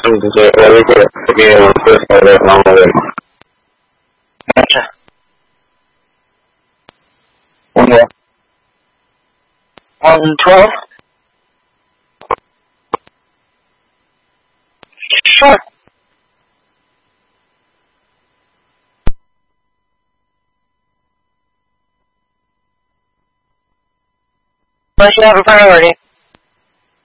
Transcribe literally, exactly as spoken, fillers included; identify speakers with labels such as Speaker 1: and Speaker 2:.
Speaker 1: Entonces, la vez que viene después, a ver, vamos a ver.
Speaker 2: Gotcha.
Speaker 1: One more.
Speaker 2: one twelve? Sure. Unless you have a priority.